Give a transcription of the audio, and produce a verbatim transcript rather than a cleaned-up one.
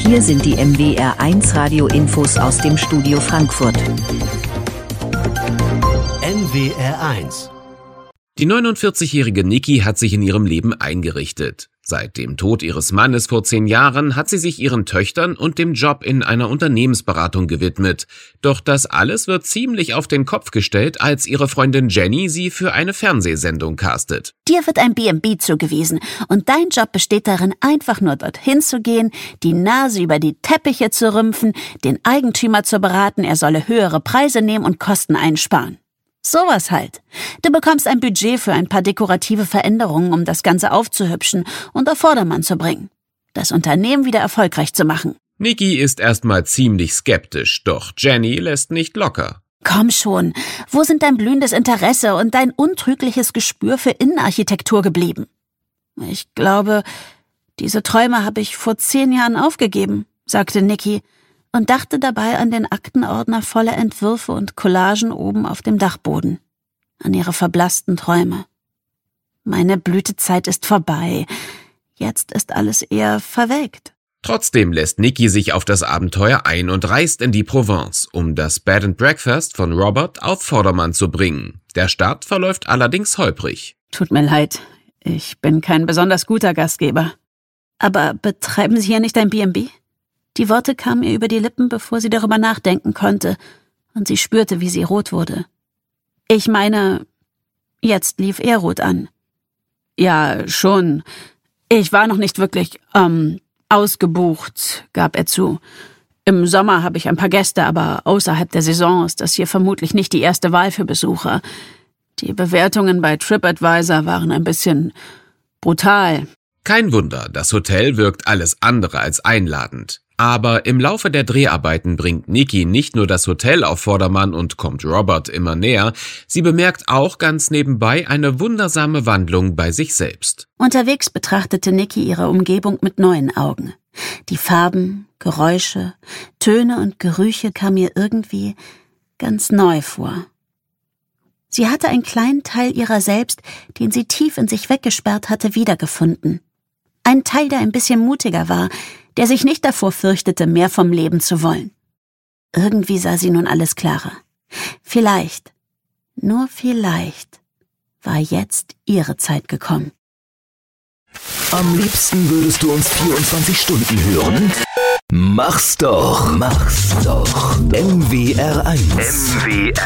hier sind die M W R eins Radio-Infos aus dem Studio Frankfurt. M W R eins. Die neunundvierzigjährige Nikki hat sich in ihrem Leben eingerichtet. Seit dem Tod ihres Mannes vor zehn Jahren hat sie sich ihren Töchtern und dem Job in einer Unternehmensberatung gewidmet. Doch das alles wird ziemlich auf den Kopf gestellt, als ihre Freundin Jenny sie für eine Fernsehsendung castet. Dir wird ein B und B zugewiesen und dein Job besteht darin, einfach nur dorthin zu gehen, die Nase über die Teppiche zu rümpfen, den Eigentümer zu beraten, er solle höhere Preise nehmen und Kosten einsparen. Sowas halt. Du bekommst ein Budget für ein paar dekorative Veränderungen, um das Ganze aufzuhübschen und auf Vordermann zu bringen. Das Unternehmen wieder erfolgreich zu machen. Nikki ist erstmal ziemlich skeptisch, doch Jenny lässt nicht locker. Komm schon, wo sind dein blühendes Interesse und dein untrügliches Gespür für Innenarchitektur geblieben? Ich glaube, diese Träume habe ich vor zehn Jahren aufgegeben, sagte Nikki und dachte dabei an den Aktenordner voller Entwürfe und Collagen oben auf dem Dachboden, an ihre verblassten Träume. Meine Blütezeit ist vorbei, jetzt ist alles eher verwelkt. Trotzdem lässt Nikki sich auf das Abenteuer ein und reist in die Provence, um das Bed and Breakfast von Robert auf Vordermann zu bringen. Der Start verläuft allerdings holprig. Tut mir leid, ich bin kein besonders guter Gastgeber. Aber betreiben Sie hier nicht ein B und B? Die Worte kamen ihr über die Lippen, bevor sie darüber nachdenken konnte, und sie spürte, wie sie rot wurde. Ich meine, jetzt lief er rot an. Ja, schon. Ich war noch nicht wirklich, ähm, ausgebucht, gab er zu. Im Sommer habe ich ein paar Gäste, aber außerhalb der Saison ist das hier vermutlich nicht die erste Wahl für Besucher. Die Bewertungen bei TripAdvisor waren ein bisschen brutal. Kein Wunder, das Hotel wirkt alles andere als einladend. Aber im Laufe der Dreharbeiten bringt Nikki nicht nur das Hotel auf Vordermann und kommt Robert immer näher, sie bemerkt auch ganz nebenbei eine wundersame Wandlung bei sich selbst. Unterwegs betrachtete Nikki ihre Umgebung mit neuen Augen. Die Farben, Geräusche, Töne und Gerüche kamen ihr irgendwie ganz neu vor. Sie hatte einen kleinen Teil ihrer selbst, den sie tief in sich weggesperrt hatte, wiedergefunden. Ein Teil, der ein bisschen mutiger war, der sich nicht davor fürchtete, mehr vom Leben zu wollen. Irgendwie sah sie nun alles klarer. Vielleicht, nur vielleicht, war jetzt ihre Zeit gekommen. Am liebsten würdest du uns vierundzwanzig Stunden hören? Mach's doch, mach's doch. M W R eins. M W R